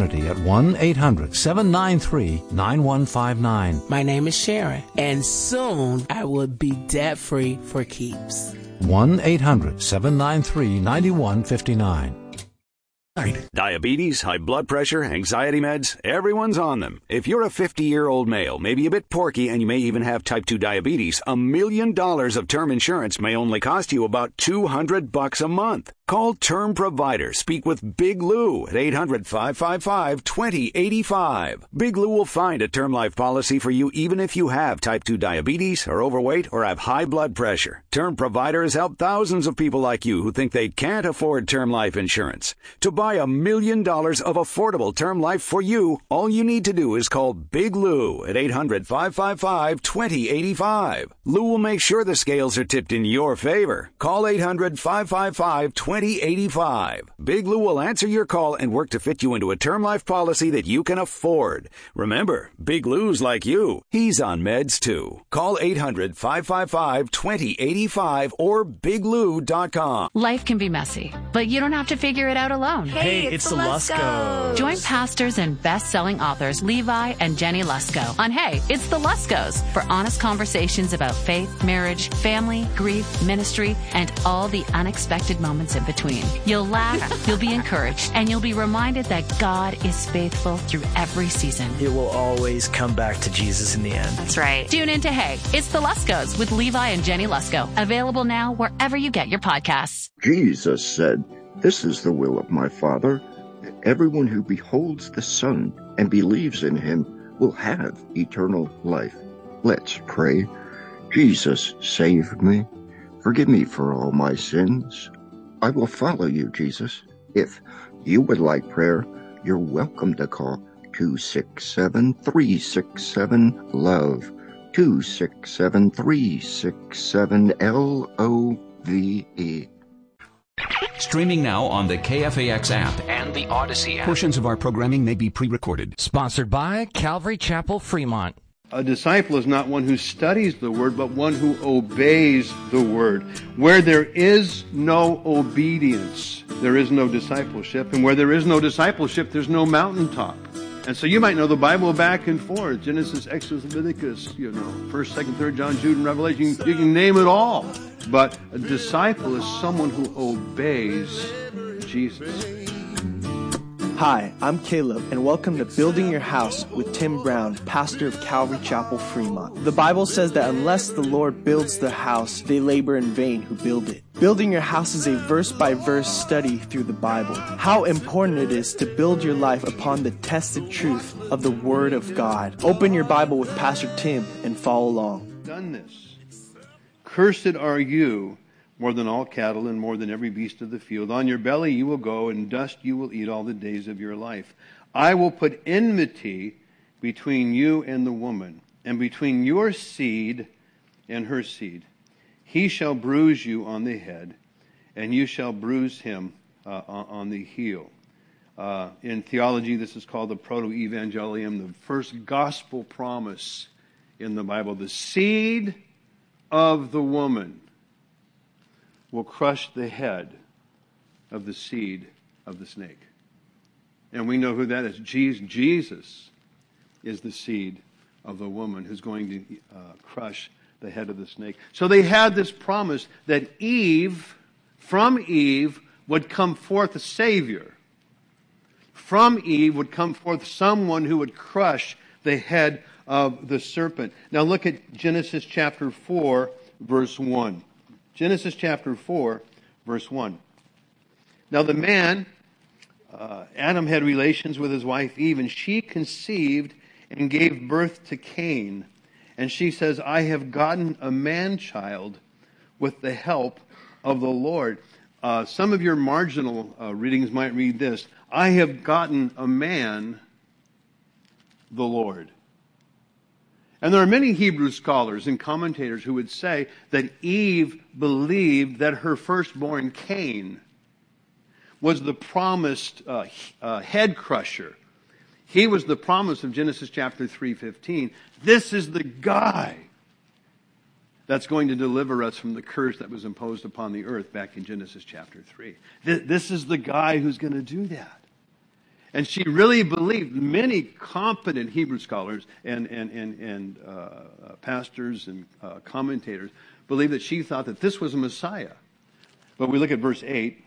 community at 1-800-793-9159. My name is Sharon, and soon I will be debt-free for keeps. 1-800-793-9159. Diabetes, high blood pressure, anxiety meds, everyone's on them. If you're a 50-year-old male, maybe a bit porky, and you may even have type 2 diabetes, $1 million of term insurance may only cost you about $200 a month. Call Term Provider. Speak with Big Lou at 800-555-2085. Big Lou will find a term life policy for you even if you have type 2 diabetes, are overweight, or have high blood pressure. Term Provider has helped thousands of people like you who think they can't afford term life insurance. To buy $1 million of affordable term life for you, all you need to do is call Big Lou at 800-555-2085. Lou will make sure the scales are tipped in your favor. Call 800-555-2085. Big Lou will answer your call and work to fit you into a term life policy that you can afford. Remember, Big Lou's like you. He's on meds too. Call 800-555-2085 or biglou.com. Life can be messy, but you don't have to figure it out alone. Hey, it's the Luskos. Join pastors and best-selling authors Levi and Jenny Lusko on Hey, It's the Luskos for honest conversations about faith, marriage, family, grief, ministry, and all the unexpected moments in between. You'll laugh, you'll be encouraged, and you'll be reminded that God is faithful through every season. It will always come back to Jesus in the end. That's right. Tune in to Hey, It's the Luskos with Levi and Jenny Lusko. Available now wherever you get your podcasts. Jesus said, "This is the will of my Father, that everyone who beholds the Son and believes in him will have eternal life." Let's pray. Jesus, save me. Forgive me for all my sins. I will follow you, Jesus. If you would like prayer, you're welcome to call 267-367-LOVE, 267-367-LOVE. Streaming now on the KFAX app and the Odyssey app. Portions of our programming may be pre-recorded. Sponsored by Calvary Chapel, Fremont. A disciple is not one who studies the Word, but one who obeys the Word. Where there is no obedience, there is no discipleship. And where there is no discipleship, there's no mountaintop. And so you might know the Bible back and forth. Genesis, Exodus, Leviticus, 1st, 2nd, 3rd John, Jude, and Revelation. You can name it all. But a disciple is someone who obeys Jesus. Hi, I'm Caleb, and welcome to Building Your House with Tim Brown, pastor of Calvary Chapel, Fremont. The Bible says that unless the Lord builds the house, they labor in vain who build it. Building Your House is a verse-by-verse study through the Bible. How important it is to build your life upon the tested truth of the Word of God. Open your Bible with Pastor Tim and follow along. Done this. Cursed are you more than all cattle and more than every beast of the field. On your belly you will go, and dust you will eat all the days of your life. I will put enmity between you and the woman, and between your seed and her seed. He shall bruise you on the head, and you shall bruise him on the heel. In theology, this is called the proto-evangelium, the first gospel promise in the Bible. The seed of the woman will crush the head of the seed of the snake. And we know who that is. Jesus is the seed of the woman who's going to crush the head of the snake. So they had this promise that from Eve would come forth a Savior. From Eve would come forth someone who would crush the head of the serpent. Now look at Genesis chapter 4, verse 1. Genesis chapter 4, verse 1. Now the man, Adam, had relations with his wife Eve, and she conceived and gave birth to Cain. And she says, I have gotten a man-child with the help of the Lord. Some of your marginal readings might read this, I have gotten a man, the Lord. And there are many Hebrew scholars and commentators who would say that Eve believed that her firstborn Cain was the promised head crusher. He was the promise of Genesis chapter 3:15. This is the guy that's going to deliver us from the curse that was imposed upon the earth back in Genesis chapter 3. This is the guy who's going to do that. And she really believed, many competent Hebrew scholars and pastors and commentators believed that she thought that this was a Messiah. But we look at verse 8.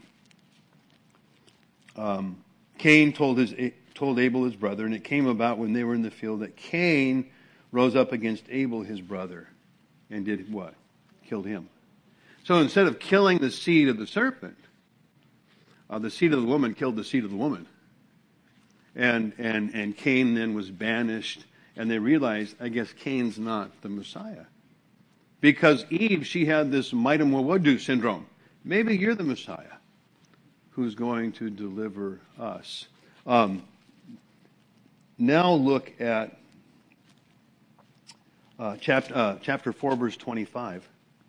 Cain told Abel his brother, and it came about when they were in the field that Cain rose up against Abel his brother and did what? Killed him. So instead of killing the seed of the serpent, the seed of the woman killed the seed of the woman. And Cain then was banished, and they realized, I guess Cain's not the Messiah. Because Eve, she had this Mitam Wawadu syndrome. Maybe you're the Messiah who's going to deliver us. Now look at chapter 4, verse 25.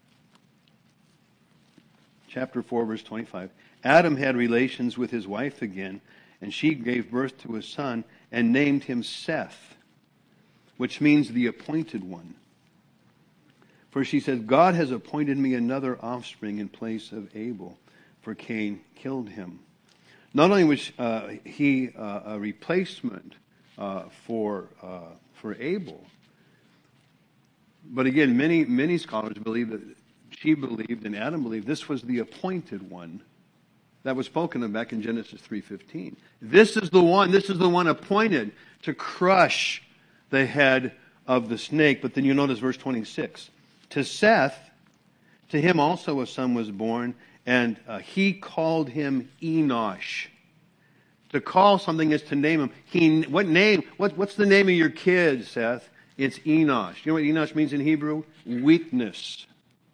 Chapter 4, verse 25. Adam had relations with his wife again, and she gave birth to a son and named him Seth, which means the appointed one. For she said, God has appointed me another offspring in place of Abel, for Cain killed him. Not only was he a replacement for Abel, but again, many scholars believe that she believed and Adam believed this was the appointed one that was spoken of back in Genesis 3:15. This is the one appointed to crush the head of the snake. But then you notice verse 26. To Seth, to him also a son was born, and he called him Enosh. To call something is to name him. What's the name of your kid, Seth? It's Enosh. You know what Enosh means in Hebrew? Weakness.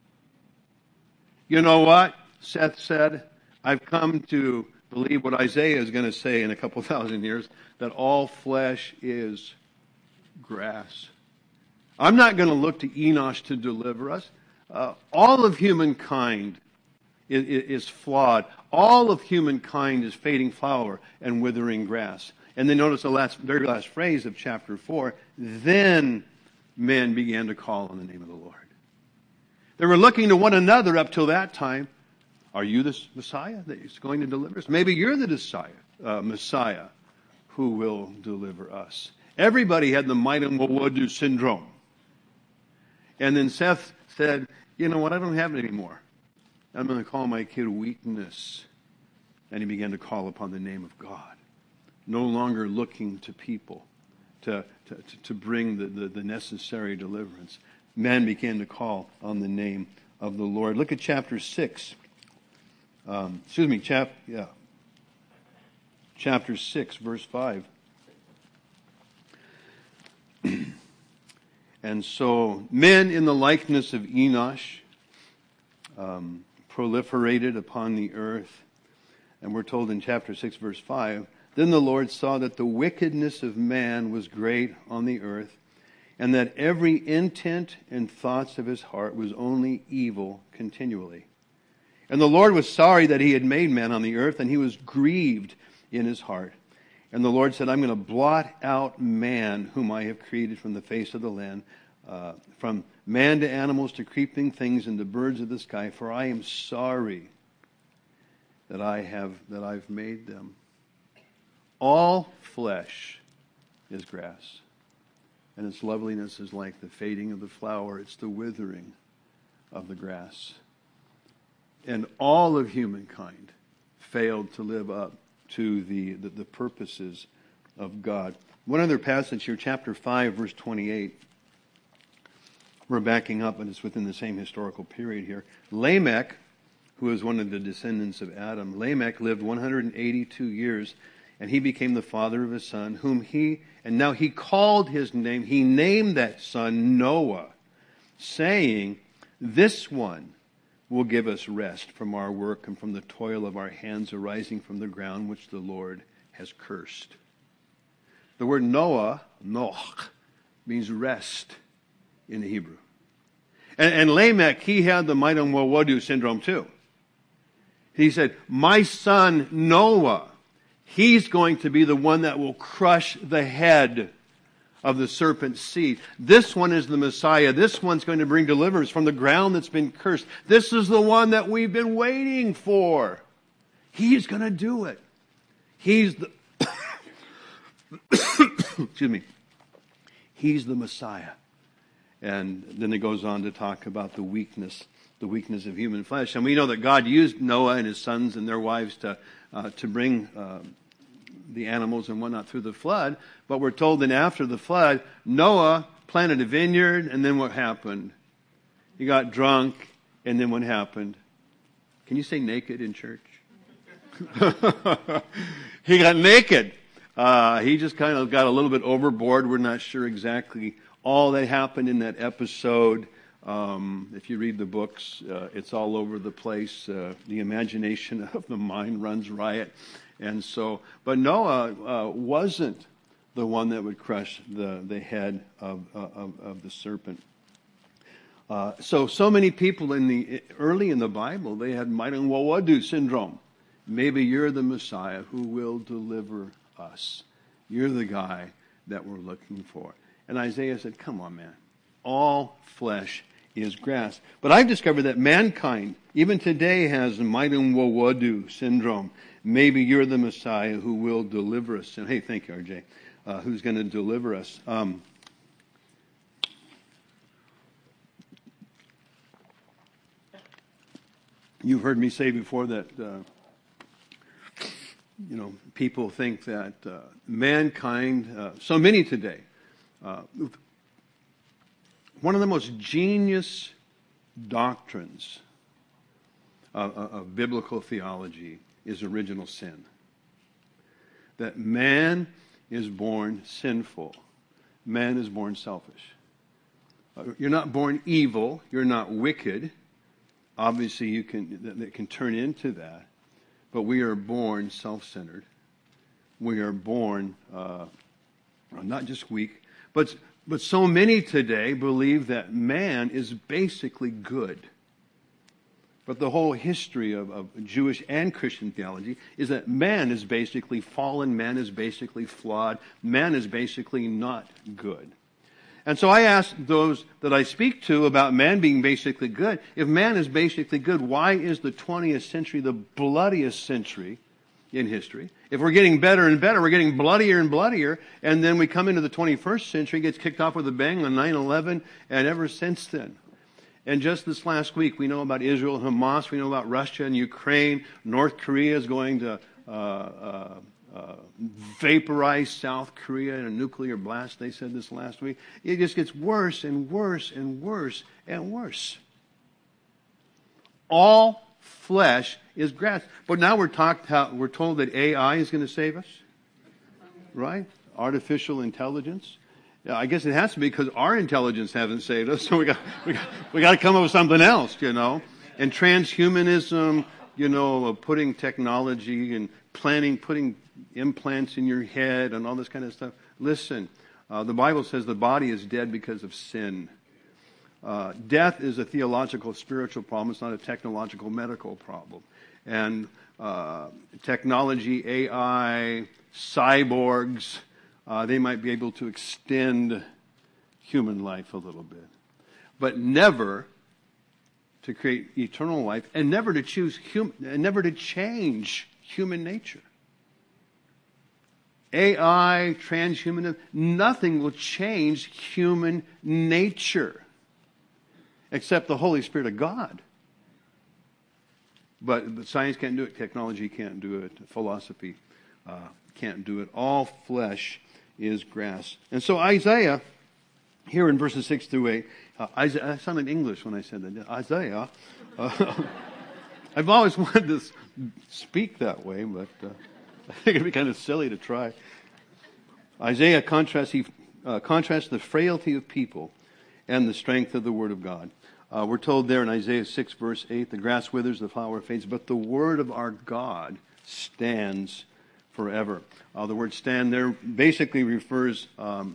You know what? Seth said, I've come to believe what Isaiah is going to say in a couple thousand years, that all flesh is grass. I'm not going to look to Enosh to deliver us. All of humankind is flawed. All of humankind is fading flower and withering grass. And then notice the very last phrase of chapter 4. Then men began to call on the name of the Lord. They were looking to one another up till that time. Are you the Messiah that is going to deliver us? Maybe you're the Messiah who will deliver us. Everybody had the Mitam Wawadu syndrome. And then Seth said, you know what, I don't have it anymore. I'm going to call my kid Weakness. And he began to call upon the name of God. No longer looking to people to bring the necessary deliverance. Men began to call on the name of the Lord. Look at chapter 6. Chapter 6, verse 5. And so men in the likeness of Enosh proliferated upon the earth. And we're told in chapter 6, verse 5, then the Lord saw that the wickedness of man was great on the earth, and that every intent and thoughts of his heart was only evil continually. And the Lord was sorry that he had made man on the earth, and he was grieved in his heart. And the Lord said, I'm going to blot out man whom I have created from the face of the land, from man to animals to creeping things and to birds of the sky, for I am sorry that I've made them. All flesh is grass, and its loveliness is like the fading of the flower. It's the withering of the grass. And all of humankind failed to live up to the purposes of God. One other passage here, chapter 5, verse 28. We're backing up, and it's within the same historical period here. Lamech, who is one of the descendants of Adam, Lamech lived 182 years, and he became the father of a son, and now he called his name, he named that son Noah, saying, this one will give us rest from our work and from the toil of our hands arising from the ground which the Lord has cursed. The word Noah, Noach, means rest in the Hebrew. And Lamech, he had the Mitam Wawadu syndrome too. He said, my son Noah, he's going to be the one that will crush the head of the serpent's seed. This one is the Messiah. This one's going to bring deliverance from the ground that's been cursed. This is the one that we've been waiting for. He's going to do it. He's excuse me, he's the Messiah. And then it goes on to talk about the weakness of human flesh. And we know that God used Noah and his sons and their wives to bring the animals and whatnot through the flood. But we're told that after the flood, Noah planted a vineyard, and then what happened? He got drunk, and then what happened? Can you say naked in church? He got naked. He just kind of got a little bit overboard. We're not sure exactly all that happened in that episode. If you read the books, it's all over the place. The imagination of the mind runs riot. And so, but Noah wasn't the one that would crush the head of the serpent. So many people early in the Bible, they had Maidang Wawadu syndrome. Maybe you're the Messiah who will deliver us. You're the guy that we're looking for. And Isaiah said, come on, man. All flesh is grass. But I've discovered that mankind, even today, has Maidang Wawadu syndrome. Maybe you're the Messiah who will deliver us. And hey, thank you, RJ. Who's going to deliver us? You've heard me say before that, people think that mankind, so many today, one of the most genius doctrines of biblical theology is original sin. That man is born sinful. Man is born selfish. You're not born evil. You're not wicked. Obviously, it can turn into that. But we are born self-centered. We are born not just weak, but so many today believe that man is basically good. But the whole history of Jewish and Christian theology is that man is basically fallen, man is basically flawed, man is basically not good. And so I ask those that I speak to about man being basically good, if man is basically good, why is the 20th century the bloodiest century in history? If we're getting better and better, we're getting bloodier and bloodier, and then we come into the 21st century, gets kicked off with a bang on 9/11, and ever since then. And just this last week, we know about Israel and Hamas, we know about Russia and Ukraine, North Korea is going to vaporize South Korea in a nuclear blast, they said this last week. It just gets worse and worse and worse and worse. All flesh is grass. But now we're told that AI is going to save us, right? Artificial intelligence. I guess it has to be because our intelligence hasn't saved us, so we got to come up with something else, And transhumanism, putting technology and putting implants in your head and all this kind of stuff. Listen, the Bible says the body is dead because of sin. Death is a theological, spiritual problem. It's not a technological, medical problem. And technology, AI, cyborgs, they might be able to extend human life a little bit. But never to create eternal life and never to change human nature. AI, transhumanism, nothing will change human nature except the Holy Spirit of God. But science can't do it, technology can't do it, philosophy can't do it. All flesh is grass. And so Isaiah, here in verses 6 through 8, I sounded English when I said that. Isaiah, I've always wanted to speak that way, but I think it'd be kind of silly to try. Isaiah contrasts the frailty of people and the strength of the Word of God. We're told there in Isaiah 6, verse 8, the grass withers, the flower fades, but the Word of our God stands forever. The word stand there basically refers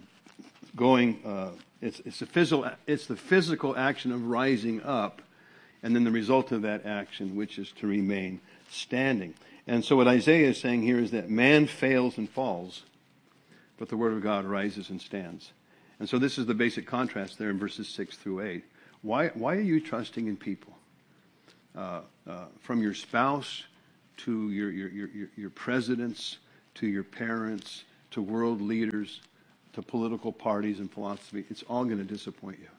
it's the physical action of rising up, and then the result of that action, which is to remain standing. And so what Isaiah is saying here is that man fails and falls, but the Word of God rises and stands. And so this is the basic contrast there in verses 6 through 8. Why are you trusting in people? From your spouse to your presidents, to your parents, to world leaders, to political parties and philosophy, it's all going to disappoint you.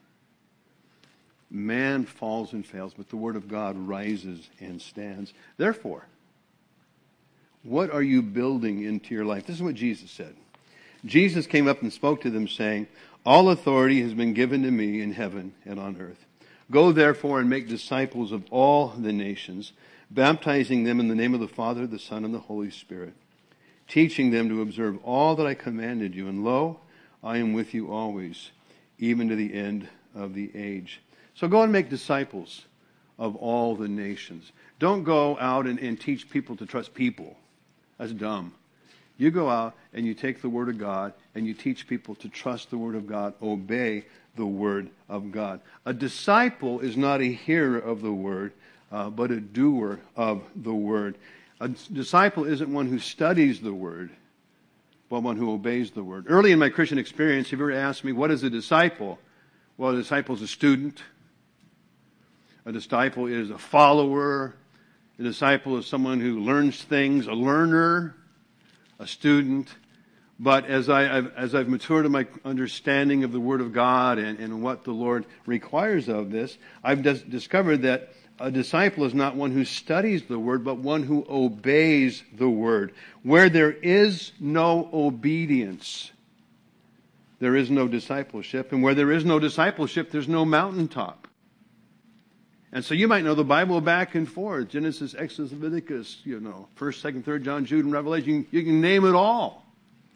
Man falls and fails, but the Word of God rises and stands. Therefore, what are you building into your life? This is what Jesus said. Jesus came up and spoke to them, saying, all authority has been given to me in heaven and on earth. Go therefore and make disciples of all the nations, baptizing them in the name of the Father, the Son, and the Holy Spirit, teaching them to observe all that I commanded you. And lo, I am with you always, even to the end of the age. So go and make disciples of all the nations. Don't go out and teach people to trust people. That's dumb. You go out and you take the Word of God and you teach people to trust the Word of God, obey the Word of God. A disciple is not a hearer of the Word, but a doer of the Word. A disciple isn't one who studies the Word, but one who obeys the Word. Early in my Christian experience, if you ever asked me, what is a disciple? Well, a disciple is a student. A disciple is a follower. A disciple is someone who learns things, a learner, a student. But as I've matured in my understanding of the Word of God and what the Lord requires of this, I've discovered that a disciple is not one who studies the Word, but one who obeys the Word. Where there is no obedience, there is no discipleship. And where there is no discipleship, there's no mountaintop. And so you might know the Bible back and forth. Genesis, Exodus, Leviticus, 1st, 2nd, 3rd John, Jude, and Revelation. You can name it all.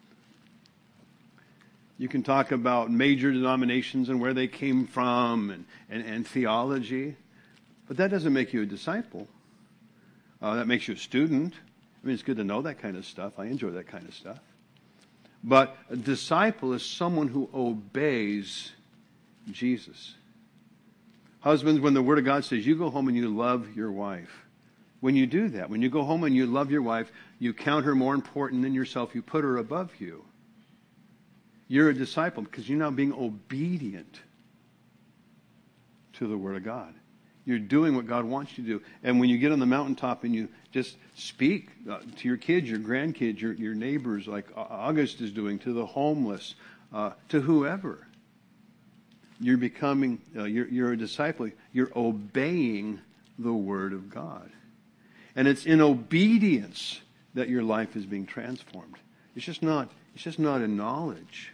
You can talk about major denominations and where they came from and theology. But that doesn't make you a disciple. That makes you a student. I mean, it's good to know that kind of stuff. I enjoy that kind of stuff. But a disciple is someone who obeys Jesus. Husbands, when the Word of God says you go home and you love your wife, when you do that, when you go home and you love your wife, you count her more important than yourself, you put her above you. You're a disciple because you're now being obedient to the Word of God. You're doing what God wants you to do. And when you get on the mountaintop and you just speak to your kids, your grandkids, your neighbors, like August is doing, to the homeless, to whoever, you're becoming, you're a disciple. You're obeying the Word of God. And it's in obedience that your life is being transformed. It's just not in knowledge.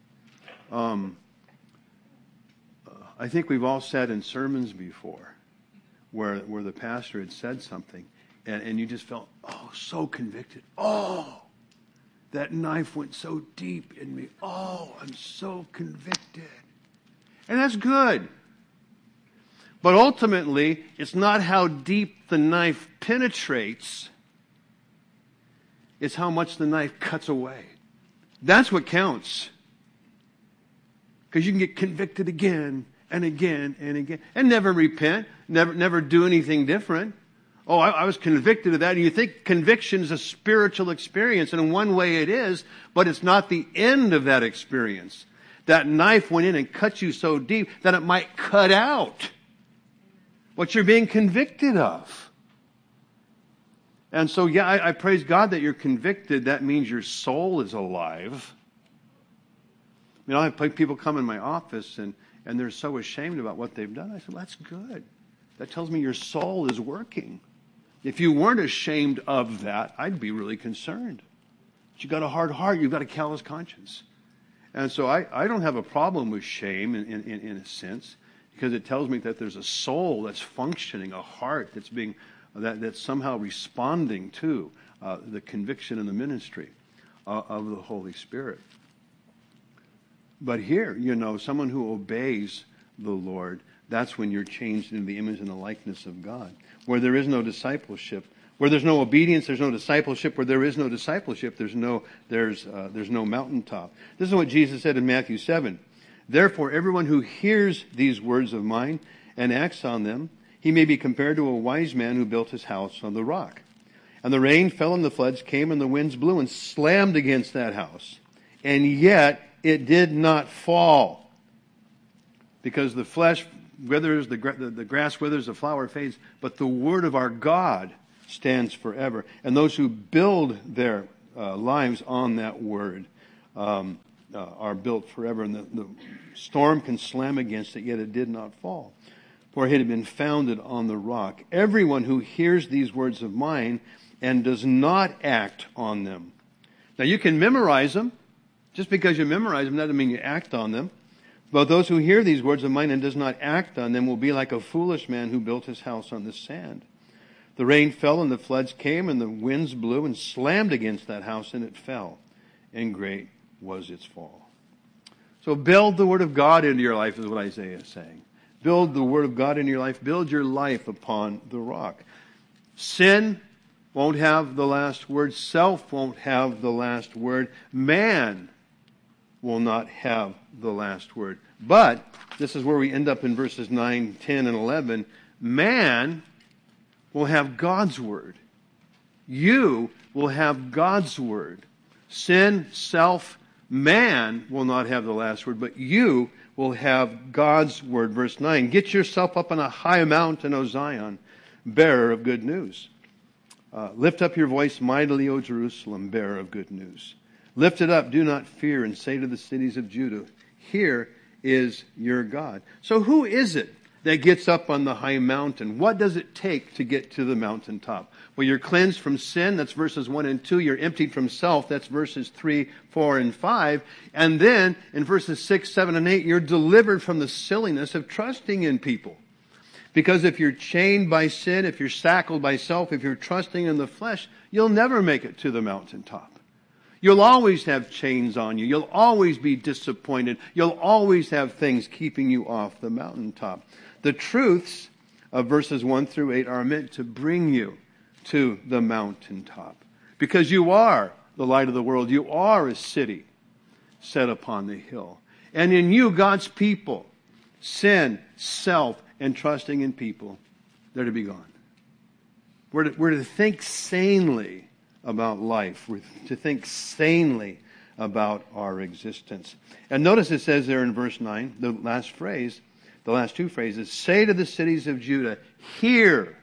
I think we've all sat in sermons before where the pastor had said something and you just felt, so convicted. That knife went so deep in me. I'm so convicted. And that's good. But ultimately, it's not how deep the knife penetrates. It's how much the knife cuts away. That's what counts. Because you can get convicted again and again and again. And never repent. Never do anything different. I was convicted of that. And you think conviction is a spiritual experience. And in one way it is. But it's not the end of that experience. That knife went in and cut you so deep that it might cut out what you're being convicted of. And so, I praise God that you're convicted. That means your soul is alive. I have people come in my office and they're so ashamed about what they've done. I said, well, that's good. That tells me your soul is working. If you weren't ashamed of that, I'd be really concerned. But you've got a hard heart. You've got a callous conscience. And so I don't have a problem with shame in a sense, because it tells me that there's a soul that's functioning, a heart that's somehow responding to the conviction and the ministry of the Holy Spirit. But here, someone who obeys the Lord, that's when you're changed into the image and the likeness of God. Where there is no discipleship, where there's no obedience, there's no discipleship. Where there is no discipleship, there's no mountaintop. This is what Jesus said in Matthew 7. Therefore, everyone who hears these words of mine and acts on them, he may be compared to a wise man who built his house on the rock. And the rain fell and the floods came and the winds blew and slammed against that house. And yet it did not fall. Because the flesh withers, the grass withers, the flower fades, but the word of our God stands forever. And those who build their lives on that word, are built forever, and the storm can slam against it, yet it did not fall. For it had been founded on the rock. Everyone who hears these words of mine and does not act on them. Now you can memorize them. Just because you memorize them doesn't mean you act on them. But those who hear these words of mine and does not act on them will be like a foolish man who built his house on the sand. The rain fell and the floods came and the winds blew and slammed against that house and it fell. And great was its fall. So build the Word of God into your life is what Isaiah is saying. Build the Word of God into your life. Build your life upon the rock. Sin won't have the last word. Self won't have the last word. Man will not have the last word. But, this is where we end up in verses 9, 10, and 11. Man will have God's word. You will have God's word. Sin, self, man will not have the last word, but you will have God's word. Verse 9, get yourself up on a high mountain, O Zion, bearer of good news. Lift up your voice mightily, O Jerusalem, bearer of good news. Lift it up, do not fear, and say to the cities of Judah, here is your God. So who is it that gets up on the high mountain? What does it take to get to the mountaintop? Well, you're cleansed from sin, that's verses 1 and 2. You're emptied from self, that's verses 3, 4, and 5. And then in verses 6, 7, and 8, you're delivered from the silliness of trusting in people. Because if you're chained by sin, if you're shackled by self, if you're trusting in the flesh, you'll never make it to the mountaintop. You'll always have chains on you. You'll always be disappointed. You'll always have things keeping you off the mountaintop. The truths of verses 1 through 8 are meant to bring you to the mountaintop. Because you are the light of the world. You are a city set upon the hill. And in you, God's people, sin, self, and trusting in people, they're to be gone. We're to think sanely about life. We're to think sanely about our existence. And notice it says there in verse 9, the last phrase, the last two phrases, say to the cities of Judah, here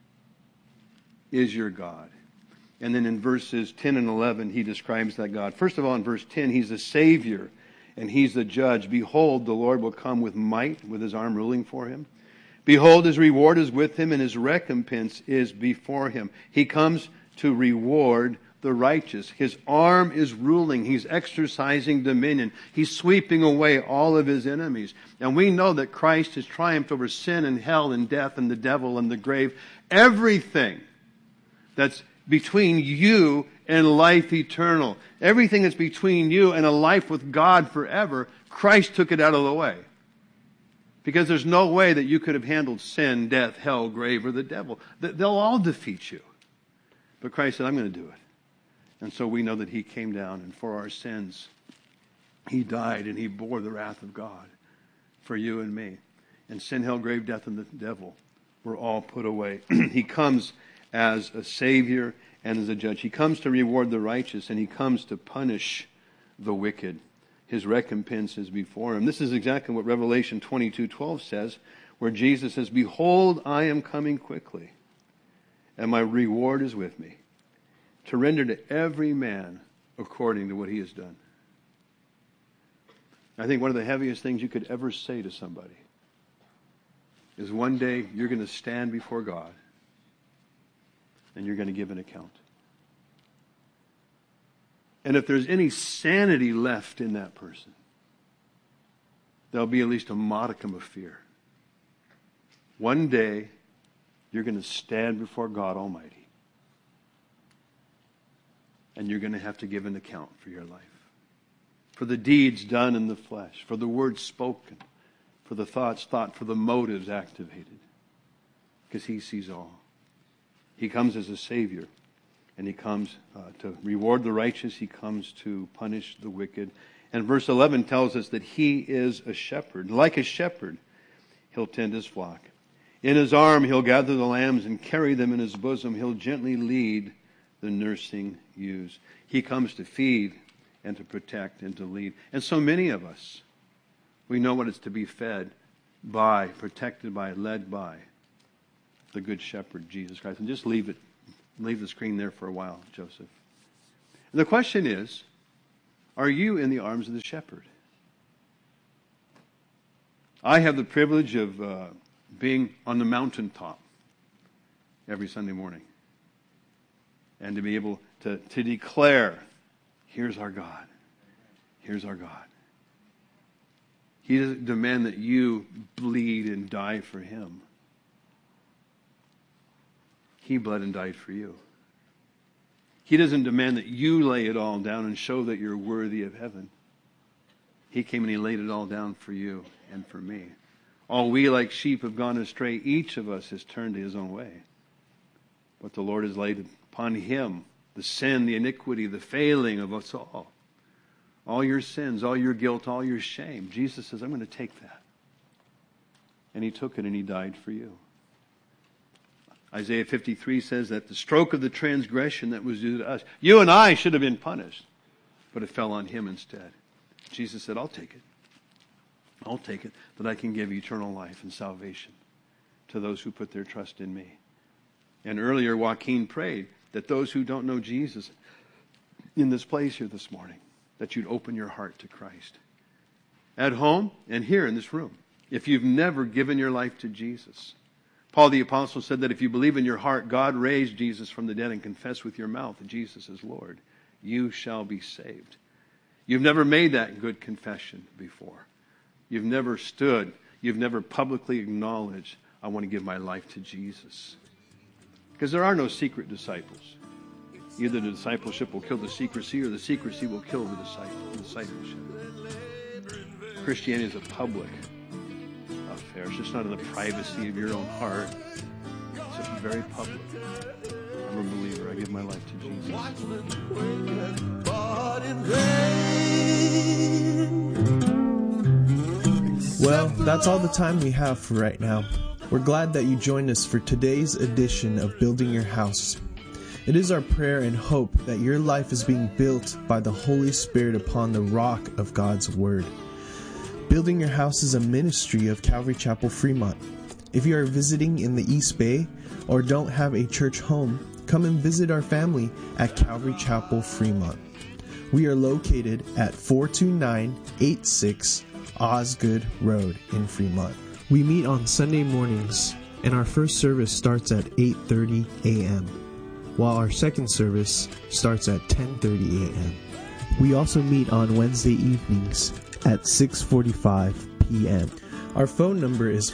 is your God. And then in verses 10 and 11, he describes that God. First of all, in verse 10, he's the Savior and he's the judge. Behold, the Lord will come with might, with his arm ruling for him. Behold, his reward is with him and his recompense is before him. He comes to reward the righteous. His arm is ruling. He's exercising dominion. He's sweeping away all of his enemies. And we know that Christ has triumphed over sin and hell and death and the devil and the grave. Everything that's between you and life eternal, everything that's between you and a life with God forever, Christ took it out of the way. Because there's no way that you could have handled sin, death, hell, grave, or the devil. They'll all defeat you. But Christ said, I'm going to do it. And so we know that he came down, and for our sins, he died, and he bore the wrath of God for you and me. And sin, hell, grave, death, and the devil were all put away. He comes as a Savior and as a judge. He comes to reward the righteous, and he comes to punish the wicked. His recompense is before him. This is exactly what Revelation 22:12 says, where Jesus says, behold, I am coming quickly, and my reward is with me, to render to every man according to what he has done. I think one of the heaviest things you could ever say to somebody is one day you're going to stand before God and you're going to give an account. And if there's any sanity left in that person, there'll be at least a modicum of fear. One day, you're going to stand before God Almighty. And you're going to have to give an account for your life. For the deeds done in the flesh, for the words spoken, for the thoughts thought, for the motives activated. Because he sees all. He comes as a Savior. And he comes to reward the righteous. He comes to punish the wicked. And verse 11 tells us that he is a shepherd. Like a shepherd, he'll tend his flock. In his arm, he'll gather the lambs and carry them in his bosom. He'll gently lead the nursing ewes. He comes to feed and to protect and to lead. And so many of us, we know what it's to be fed by, protected by, led by the Good Shepherd, Jesus Christ. And just leave the screen there for a while, Joseph. And the question is, Are you in the arms of the shepherd? I have the privilege of being on the mountaintop every Sunday morning and to be able to declare, here's our God. Here's our God. He doesn't demand that you bleed and die for him. He bled and died for you. He doesn't demand that you lay it all down and show that you're worthy of heaven. He came and he laid it all down for you and for me. All we like sheep have gone astray. Each of us has turned to his own way. But the Lord has laid upon him the sin, the iniquity, the failing of us all. All your sins, all your guilt, all your shame. Jesus says, I'm going to take that. And he took it and he died for you. Isaiah 53 says that the stroke of the transgression that was due to us, you and I should have been punished, but it fell on him instead. Jesus said, I'll take it. I'll take it, that I can give eternal life and salvation to those who put their trust in me. And earlier, Joaquin prayed that those who don't know Jesus in this place here this morning, that you'd open your heart to Christ. At home and here in this room, if you've never given your life to Jesus, Paul the Apostle said that if you believe in your heart God raised Jesus from the dead and confess with your mouth that Jesus is Lord, you shall be saved. You've never made that good confession before. You've never stood, you've never publicly acknowledged, I want to give my life to Jesus. Because there are no secret disciples. Either the discipleship will kill the secrecy or the secrecy will kill the discipleship. Christianity is a public affair. It's just not in the privacy of your own heart. It's very public. I'm a believer. I give my life to Jesus. Well, that's all the time we have for right now. We're glad that you joined us for today's edition of Building Your House. It is our prayer and hope that your life is being built by the Holy Spirit upon the rock of God's Word. Building Your House is a ministry of Calvary Chapel Fremont. If you are visiting in the East Bay or don't have a church home, come and visit our family at Calvary Chapel Fremont. We are located at 42986 Osgood Road in Fremont. We meet on Sunday mornings, and our first service starts at 8:30 a.m., while our second service starts at 10:30 a.m. We also meet on Wednesday evenings at 6:45 p.m. Our phone number is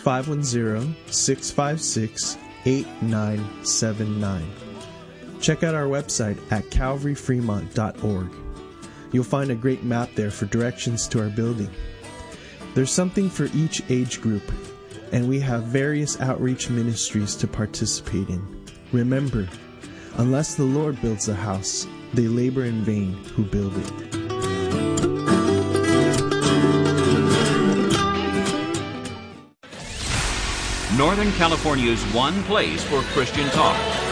510-656-8979. Check out our website at calvaryfremont.org. You'll find a great map there for directions to our building. There's something for each age group, and we have various outreach ministries to participate in. Remember, unless the Lord builds the house, they labor in vain who build it. Northern California's one place for Christian talk.